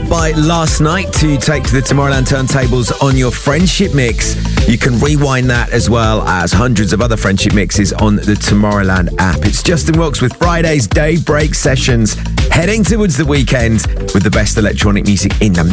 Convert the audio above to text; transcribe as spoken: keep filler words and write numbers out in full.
by Last Night to take to the Tomorrowland turntables on your Friendship Mix. You can rewind that as well as hundreds of other Friendship Mixes on the Tomorrowland app. It's Justin Wilkes with Friday's Daybreak Sessions, heading towards the weekend with the best electronic music in the